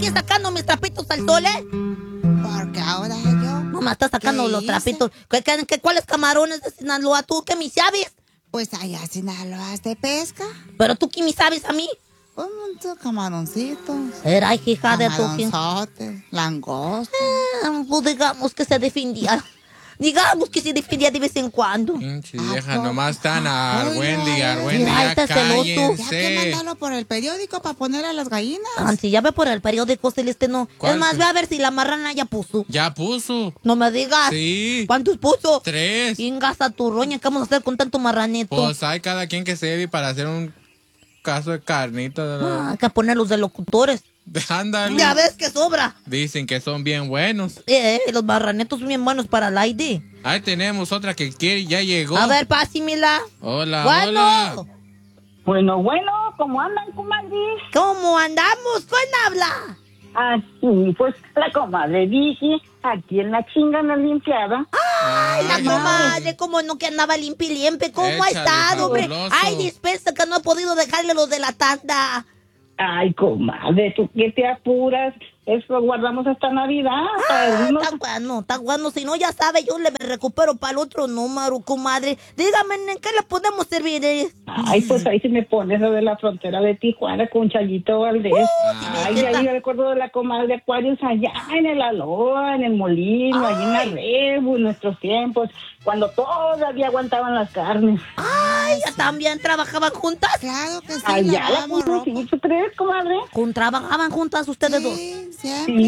aquí sacando mis trapitos al sol, ¿eh? Porque ahora yo... No me estás sacando los trapitos. ¿Cuáles camarones de Sinaloa? ¿Tú qué me sabes? Pues allá Sinaloa es de pesca. ¿Pero tú qué me sabes a mí? Un camaroncitos. Era hija de tu... Camaronzotes, langosta. Pues digamos que se defendía. Digamos que se defendía de vez en cuando. Pinche vieja, nomás están Argüendi, Mira, ya este celoso. Ya que cállense. mandarlo por el periódico para poner a las gallinas. Si ya ve por el periódico, Celeste, no. ¿Cuál? Es más, ve a ver si la marrana ya puso. Ya puso. No me digas. Sí. ¿Cuántos puso? 3. Chingas a tu roña, ¿qué vamos a hacer con tanto marranito? Pues hay cada quien que se debe para hacer un caso de carnita. Hay que ponerlos de locutores. Ándale. Ya ves que sobra. Dicen que son bien buenos. Los marranetos son bien buenos para el aire. Ahí tenemos otra que quiere, ya llegó. A ver, pásimela. Hola, Bueno. hola. Bueno, ¿cómo andan, comadre? ¿Cómo andamos? ¿Quién habla? Aquí, pues, la comadre Vicky, aquí en la chingana limpiada. Ay, la Ay, comadre, cómo no que andaba limpie. ¿Cómo ha Échale, estado, hombre? fabuloso. Ay, dispensa que no he podido dejarle los de la tanda. Ay, comadre, ¿tú qué te apuras? Eso lo guardamos hasta Navidad. Está bueno. Si no, ya sabe, yo me recupero para el otro número, comadre. Dígame, ¿en qué le podemos servir? Ay, pues ahí se me pone eso de la frontera de Tijuana con Chayito Valdés. Ay, de ahí recuerdo de la comadre Acuarios allá en el Aloha, en el Molino, allí en la Rebu, en nuestros tiempos, cuando todavía aguantaban las carnes. Ay, ¿ya también trabajaban juntas? Claro que sí, Allá la lavamos ropa. ¿tú crees, comadre? ¿Trabajaban juntas ustedes dos? Sí, siempre. Sí,